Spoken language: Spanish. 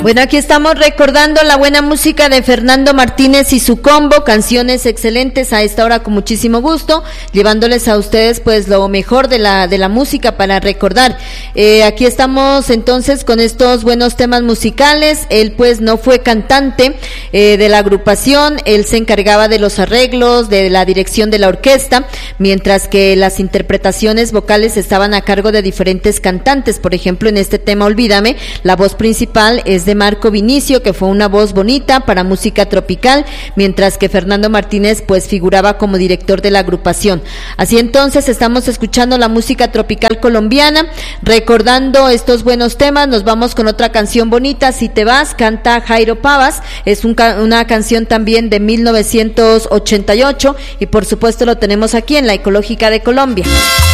Bueno, aquí estamos recordando la buena música de Fernando Martínez y su combo, canciones excelentes a esta hora con muchísimo gusto, llevándoles a ustedes pues lo mejor de la música para recordar. Aquí estamos entonces con estos buenos temas musicales. Él pues no fue cantante de la agrupación, él se encargaba de los arreglos, de la dirección de la orquesta, mientras que las interpretaciones vocales estaban a cargo de diferentes cantantes. Por ejemplo, en este tema Olvídame, la voz principal es de Marco Vinicio, que fue una voz bonita para música tropical, mientras que Fernando Martínez pues figuraba como director de la agrupación. Así entonces estamos escuchando la música tropical colombiana, recordando estos buenos temas. Nos vamos con otra canción bonita, Si te vas, canta Jairo Pavas, es una canción también de 1988 y por supuesto lo tenemos aquí en la Ecológica de Colombia.